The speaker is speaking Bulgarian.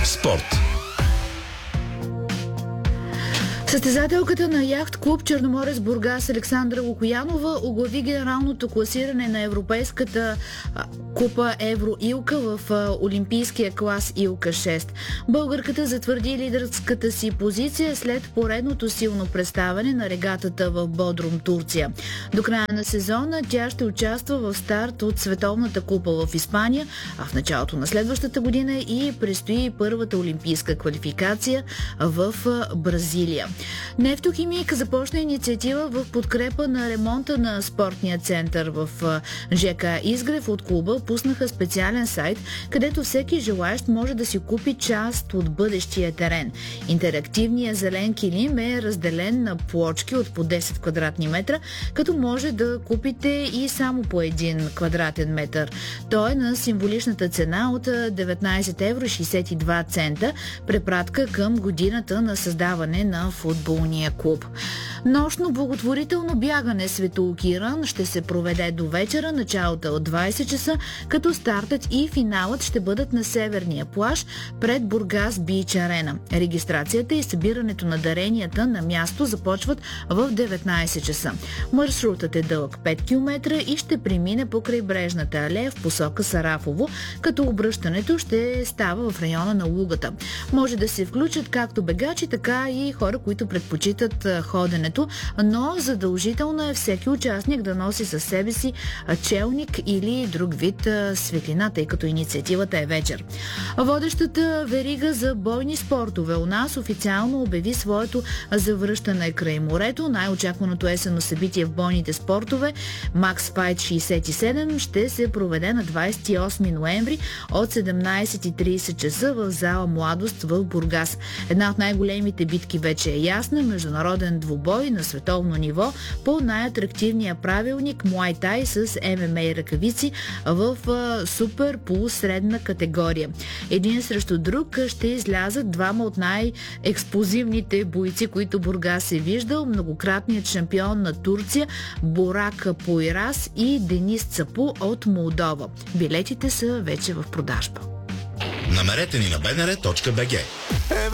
Спорт. Състезателката на яхт клуб Черноморец Бургас Александра Лукоянова оглави генералното класиране на Европейската купа Евроилка в олимпийския клас Илка 6. Българката затвърди лидерската си позиция след поредното силно представяне на регатата в Бодрум, Турция. До края на сезона тя ще участва в старт от Световната купа в Испания, а в началото на следващата година и предстои първата олимпийска квалификация в Бразилия. Нефтохимик започна инициатива в подкрепа на ремонта на спортния център в ЖК Изгрев. От клуба пуснаха специален сайт, където всеки желаещ може да си купи част от бъдещия терен. Интерактивният зелен килим е разделен на плочки от по 10 квадратни метра, като може да купите и само по 1 квадратен метър. Той е на символичната цена от 19,62 евро, препратка към годината на създаване на футболния клуб. Нощно благотворително бягане Светоокиран ще се проведе до вечера, началото от 20 часа, като стартът и финалът ще бъдат на северния плаж пред Бургас Бич Арена. Регистрацията и събирането на даренията на място започват в 19 часа. Маршрутът е дълъг 5 км и ще премине по крайбрежната алея в посока Сарафово, като обръщането ще става в района на Лугата. Може да се включат както бегачи, така и хора, които предпочитат ходенето, но задължително е всеки участник да носи със себе си челник или друг вид светлина, тъй като инициативата е вечер. Водещата верига за бойни спортове у нас официално обяви своето завръщане край морето. Най-очакваното есенно събитие в бойните спортове Max Fight 67 ще се проведе на 28 ноември от 17:30 часа в зала Младост в Бургас. Една от най-големите битки вече е ясна. Международен двубой на световно ниво по най-атрактивния правилник Муай Тай с ММА ръкавици в супер полусредна категория. Един срещу друг ще излязат двама от най-експлозивните бойци, които Бургас е виждал. Многократният шампион на Турция Бурак Пойрас и Денис Цапу от Молдова. Билетите са вече в продажба. Намерете ни на bnr.bg.